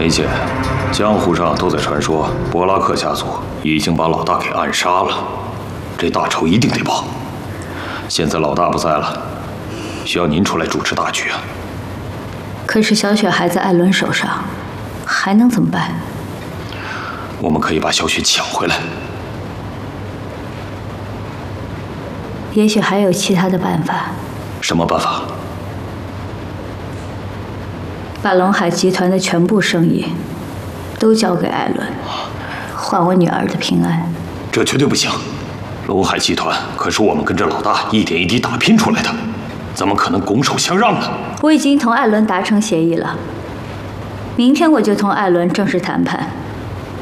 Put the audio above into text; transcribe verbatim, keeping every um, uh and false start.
梅姐，江湖上都在传说伯拉克家族已经把老大给暗杀了，这大仇一定得报。现在老大不在了，需要您出来主持大局啊。 可是小雪还在艾伦手上，还能怎么办？ 我们可以把小雪抢回来。 也许还有其他的办法。 什么办法？ 把龙海集团的全部生意都交给艾伦，换我女儿的平安。 这绝对不行！龙海集团可是我们跟着老大一点一滴打拼出来的，怎么可能拱手相让呢？ 我已经同艾伦达成协议了，明天我就同艾伦正式谈判。